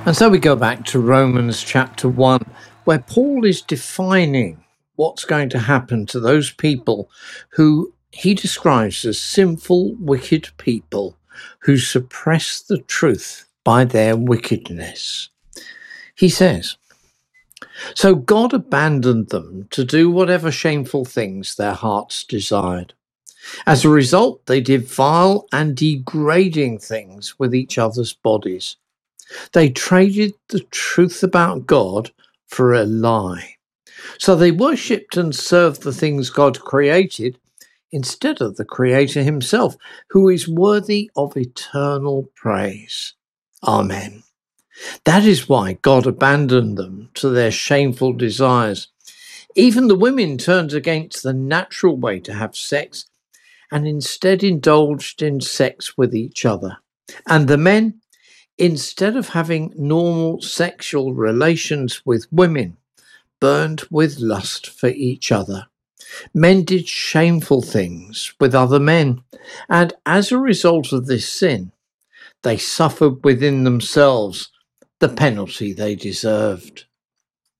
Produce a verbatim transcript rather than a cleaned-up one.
And so we go back to Romans chapter one, where Paul is defining what's going to happen to those people who he describes as sinful, wicked people who suppress the truth by their wickedness. He says, "So God abandoned them to do whatever shameful things their hearts desired. As a result, they did vile and degrading things with each other's bodies. They traded the truth about God for a lie. So they worshipped and served the things God created instead of the Creator himself, who is worthy of eternal praise. Amen." That is why God abandoned them to their shameful desires. Even the women turned against the natural way to have sex and instead indulged in sex with each other. And the men, instead of having normal sexual relations with women, burned with lust for each other. Men did shameful things with other men, and as a result of this sin, they suffered within themselves the penalty they deserved.